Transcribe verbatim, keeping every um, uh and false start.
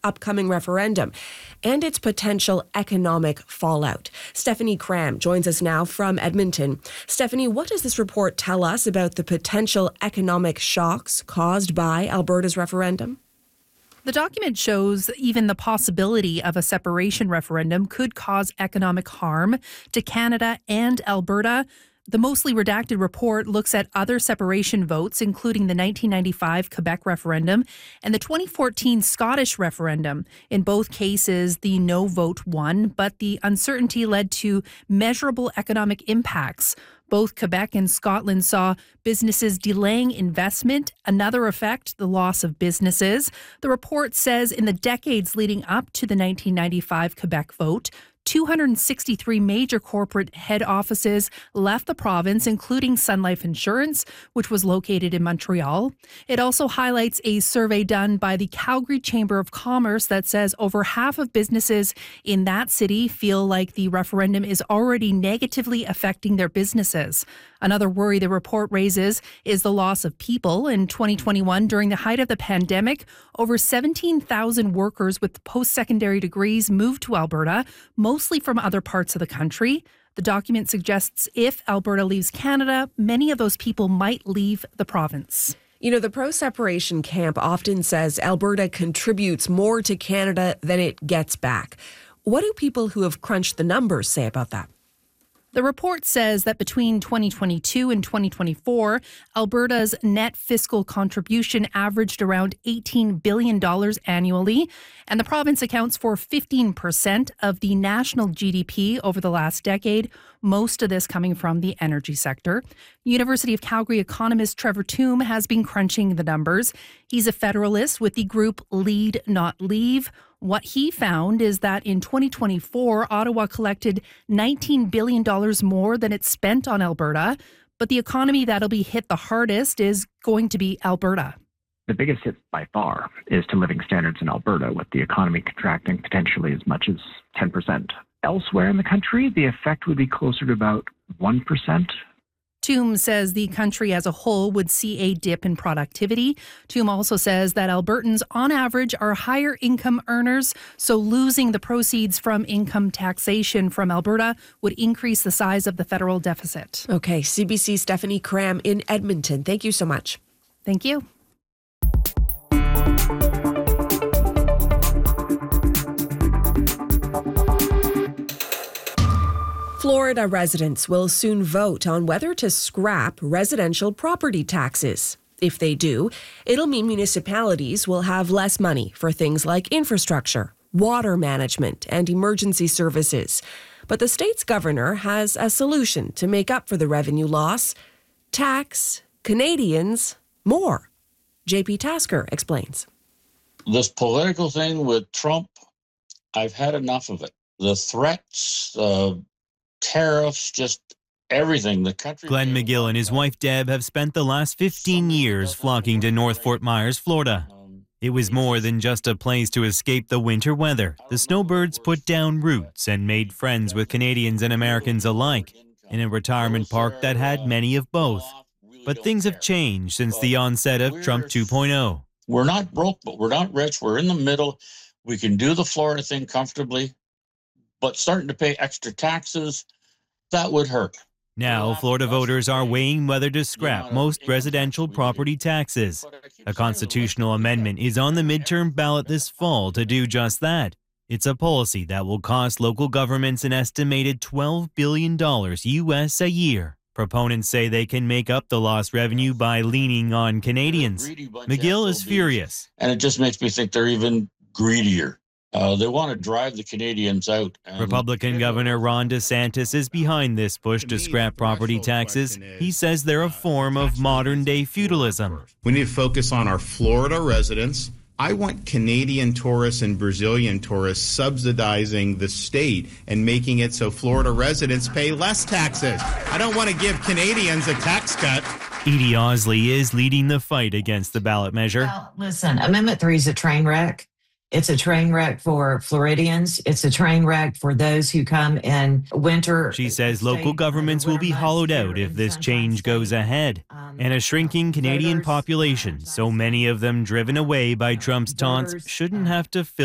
upcoming referendum and its potential economic fallout. Stephanie Cram joins us now from Edmonton. Stephanie, what does this report tell us about the potential economic shocks caused by Alberta's referendum? The document shows even the possibility of a separation referendum could cause economic harm to Canada and Alberta. The mostly redacted report looks at other separation votes, including the nineteen ninety-five Quebec referendum and the twenty fourteen Scottish referendum. In both cases, the no vote won, but the uncertainty led to measurable economic impacts. Both Quebec and Scotland saw businesses delaying investment. Another effect, the loss of businesses. The report says in the decades leading up to the nineteen ninety-five Quebec vote, two hundred sixty-three major corporate head offices left the province, including Sun Life Insurance, which was located in Montreal. It also highlights a survey done by the Calgary Chamber of Commerce that says over half of businesses in that city feel like the referendum is already negatively affecting their businesses. Another worry the report raises is the loss of people. In twenty twenty-one, during the height of the pandemic, over seventeen thousand workers with post-secondary degrees moved to Alberta, mostly from other parts of the country. The document suggests if Alberta leaves Canada, many of those people might leave the province. You know, the pro-separation camp often says Alberta contributes more to Canada than it gets back. What do people who have crunched the numbers say about that? The report says that between twenty twenty-two and twenty twenty-four, Alberta's net fiscal contribution averaged around eighteen billion dollars annually, and the province accounts for fifteen percent of the national G D P over the last decade, most of this coming from the energy sector. University of Calgary economist Trevor Tombe has been crunching the numbers. He's a federalist with the group Lead Not Leave. What he found is that in twenty twenty-four, Ottawa collected nineteen billion dollars more than it spent on Alberta, but the economy that'll be hit the hardest is going to be Alberta. The biggest hit by far is to living standards in Alberta, with the economy contracting potentially as much as ten percent. Elsewhere in the country, the effect would be closer to about one percent. Tombe says the country as a whole would see a dip in productivity. Tombe also says that Albertans, on average, are higher income earners, so losing the proceeds from income taxation from Alberta would increase the size of the federal deficit. Okay, C B C Stephanie Cram in Edmonton. Thank you so much. Thank you. Florida residents will soon vote on whether to scrap residential property taxes. If they do, it'll mean municipalities will have less money for things like infrastructure, water management, and emergency services. But the state's governor has a solution to make up for the revenue loss: tax Canadians more. J P Tasker explains. This political thing with Trump, I've had enough of it. The threats, uh, tariffs, just everything. The country. Glenn McGill and his wife Deb have spent the last fifteen years flocking to North Fort Myers, Florida. It was more than just a place to escape the winter weather. The snowbirds put down roots and made friends with Canadians and Americans alike in a retirement park that had many of both. But things have changed since the onset of Trump two point oh. We're not broke, but we're not rich. We're in the middle. We can do the Florida thing comfortably. But starting to pay extra taxes, that would hurt. Now, Florida voters are weighing whether to scrap most residential property taxes. A constitutional amendment is on the midterm ballot this fall to do just that. It's a policy that will cost local governments an estimated twelve billion dollars U S a year. Proponents say they can make up the lost revenue by leaning on Canadians. McGill is furious. And it just makes me think they're even greedier. Uh, they want to drive the Canadians out. Republican Governor Ron DeSantis is behind this push to scrap property taxes. He says they're a form of modern-day feudalism. We need to focus on our Florida residents. I want Canadian tourists and Brazilian tourists subsidizing the state and making it so Florida residents pay less taxes. I don't want to give Canadians a tax cut. Edie Osley is leading the fight against the ballot measure. Well, listen, Amendment three is a train wreck. It's a train wreck for Floridians. It's a train wreck for those who come in winter. She says local governments will be hollowed out if this change goes ahead. And a shrinking Canadian population, so many of them driven away by Trump's taunts, shouldn't have to fill